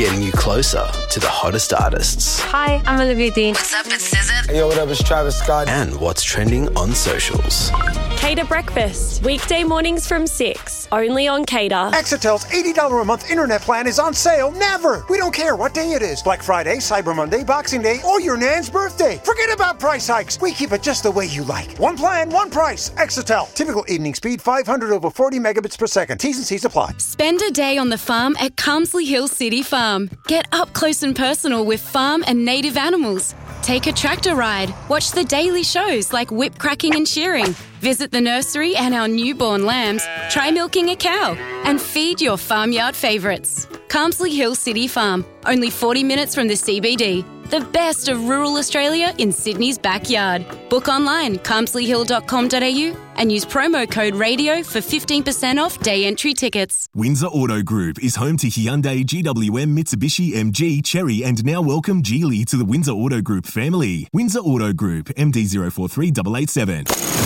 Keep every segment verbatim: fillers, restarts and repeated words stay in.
Getting you closer to the hottest artists. Hi, I'm Olivia Dean. What's up, it's S Z A. Hey, yo, what up, it's Travis Scott. And what's trending on socials. Cater Breakfast, weekday mornings from six, only on Cater. Exitel's eighty dollars a month internet plan is on sale never. We don't care what day it is. Black Friday, Cyber Monday, Boxing Day, or your nan's birthday. Forget about price hikes. We keep it just the way you like. One plan, one price. Exitel. Typical evening speed, five hundred over forty megabits per second. T's and C's apply. Spend a day on the farm at Carmsley Hill City Farm. Get up close and personal with farm and native animals. Take a tractor ride. Watch the daily shows like whip cracking and shearing. Visit the nursery and our newborn lambs. Try milking a cow. And feed your farmyard favourites. Carmsley Hill City Farm. Only forty minutes from the C B D. The best of rural Australia in Sydney's backyard. Book online, carmsley hill dot com dot a u and use promo code RADIO for fifteen percent off day entry tickets. Windsor Auto Group is home to Hyundai, G W M, Mitsubishi, M G, Chery and now welcome Geely to the Windsor Auto Group family. Windsor Auto Group, M D zero four three eight eight seven.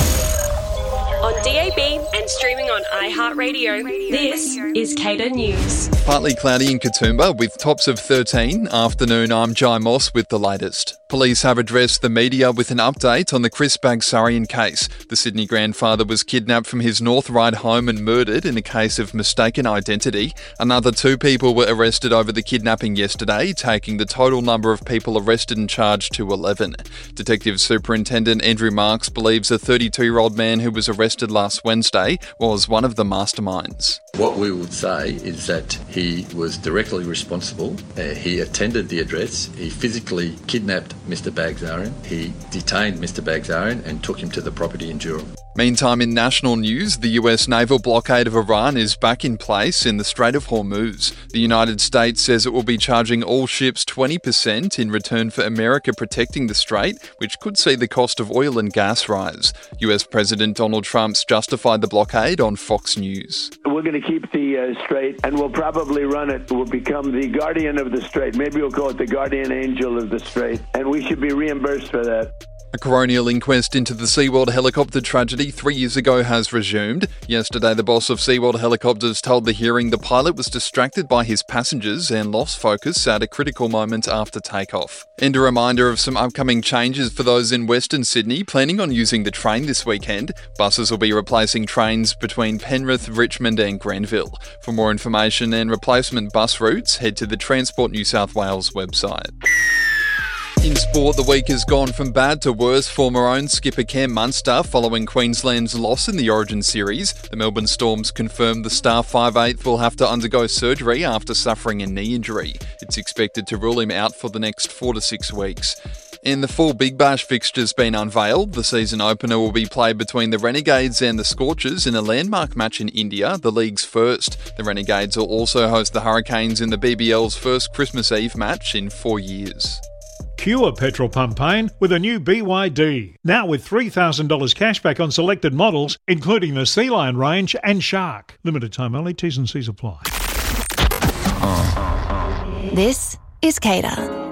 On D A B and streaming on iHeartRadio, this is Cater News. Partly cloudy in Katoomba with tops of thirteen. Afternoon, I'm Jai Moss with the latest. Police have addressed the media with an update on the Chris Bagsarian case. The Sydney grandfather was kidnapped from his North Ryde home and murdered in a case of mistaken identity. Another two people were arrested over the kidnapping yesterday, taking the total number of people arrested and charged to eleven. Detective Superintendent Andrew Marks believes a thirty-two-year-old man who was arrested last Wednesday was one of the masterminds. What we would say is that he was directly responsible. Uh, he attended the address. He physically kidnapped Mister Bagsarian. He detained Mister Bagsarian and took him to the property in Durham. Meantime, in national news, the U S naval blockade of Iran is back in place in the Strait of Hormuz. The United States says it will be charging all ships twenty percent in return for America protecting the strait, which could see the cost of oil and gas rise. U S President Donald Trump's justified the blockade on Fox News. We're going to keep the uh, strait and we'll probably run it. We'll become the guardian of the strait. Maybe we'll call it the guardian angel of the strait, and we should be reimbursed for that. A coronial inquest into the SeaWorld helicopter tragedy three years ago has resumed. Yesterday, the boss of SeaWorld Helicopters told the hearing the pilot was distracted by his passengers and lost focus at a critical moment after takeoff. And a reminder of some upcoming changes for those in Western Sydney planning on using the train this weekend. Buses will be replacing trains between Penrith, Richmond and Granville. For more information and replacement bus routes, head to the Transport New South Wales website. In sport, the week has gone from bad to worse for Maroons skipper Cam Munster following Queensland's loss in the Origin Series. The Melbourne Storms confirmed the star five eighth will have to undergo surgery after suffering a knee injury. It's expected to rule him out for the next four to six weeks. And the full Big Bash fixture's been unveiled. The season opener will be played between the Renegades and the Scorchers in a landmark match in India, the league's first. The Renegades will also host the Hurricanes in the B B L's first Christmas Eve match in four years. Cure petrol pump pain with a new B Y D. Now with three thousand dollars cashback on selected models, including the Sea Lion range and Shark. Limited time only, T's and C's apply. This is Cater.